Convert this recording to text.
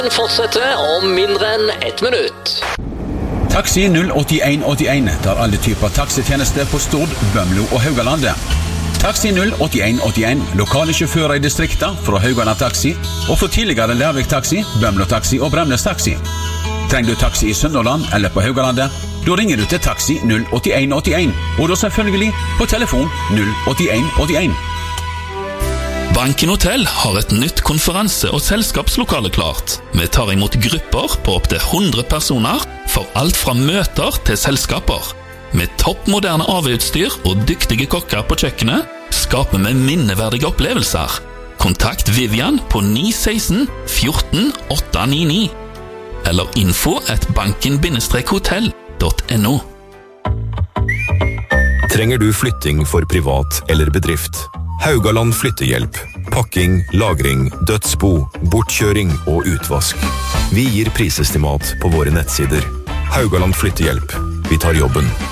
Fortsetter om mindre enn 1 minutt. Taxi 08181 tar alle typer taxitjenester på Stord, Bømlo og Haugalandet. Taxi 08181, lokale sjåfører i distrikta fra Haugaland Taxi og fra tidligere Lærvik Taxi, Bømlo Taxi og Bremnes Taxi. Trenger du taxi i Sunnhordland eller på Haugalandet, da ringer du til Taxi 08181, og da selvfølgelig på telefon 08181. Banken Hotel har et nytt konferanse- og selskapslokale klart. Vi tar imot grupper på opp til 100 personer for alt fra møter til selskaper. Med toppmoderne AV-utstyr og dyktige kokker på kjøkkenet skaper vi minneverdige opplevelser. Kontakt Vivian på 916 14 899 eller info@banken-hotell.no. Trenger du flytting for privat eller bedrift? Haugaland Flyttehjelp. Pakking, lagring, dødsbo, bortkjøring og utvask. Vi gir prisestimat på våre nettsider. Haugaland Flyttehjelp. Vi tar jobben.